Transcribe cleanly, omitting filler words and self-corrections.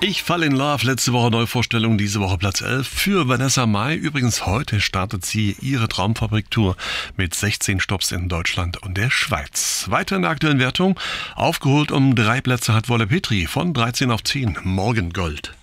Ich fall in Love, letzte Woche Neuvorstellung, diese Woche Platz 11 für Vanessa Mai. Übrigens heute startet sie ihre Traumfabrik-Tour mit 16 Stopps in Deutschland und der Schweiz. Weiter in der aktuellen Wertung, aufgeholt um 3 Plätze hat Wolle Petri von 13 auf 10, Morgengold.